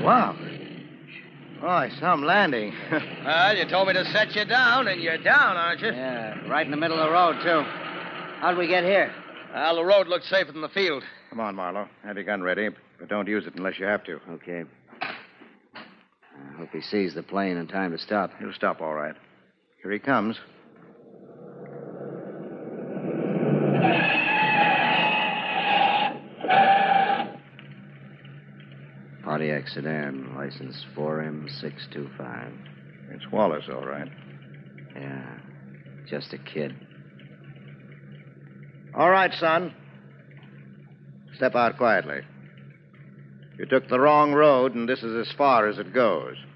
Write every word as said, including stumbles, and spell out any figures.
Wow. Oh, some landing. Well, you told me to set you down, and you're down, aren't you? Yeah, right in the middle of the road, too. How'd we get here? Well, the road looks safer than the field. Come on, Marlowe. Have your gun ready, but don't use it unless you have to. Okay. I hope he sees the plane in time to stop. He'll stop all right. Here he comes. Pontiac sedan, license four M six two five. It's Wallace, all right. Yeah, just a kid. All right, son. Step out quietly. You took the wrong road, and this is as far as it goes.